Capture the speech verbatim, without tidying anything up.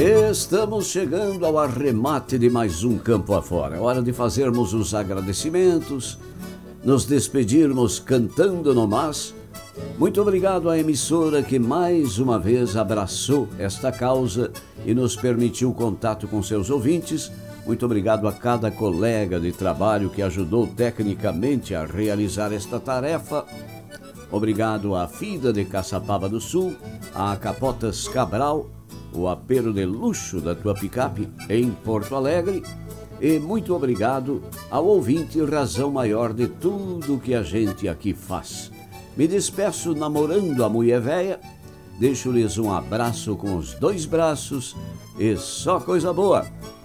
Estamos chegando ao arremate de mais um Campo Afora. É hora de fazermos os agradecimentos, nos despedirmos cantando no mas. Muito obrigado à emissora que mais uma vez abraçou esta causa e nos permitiu contato com seus ouvintes. Muito obrigado a cada colega de trabalho que ajudou tecnicamente a realizar esta tarefa. Obrigado à FIDA de Caçapava do Sul, à Capotas Cabral, o apelo de luxo da tua picape em Porto Alegre. E muito obrigado ao ouvinte razão maior de tudo que a gente aqui faz. Me despeço namorando a mulher véia, deixo-lhes um abraço com os dois braços e só coisa boa.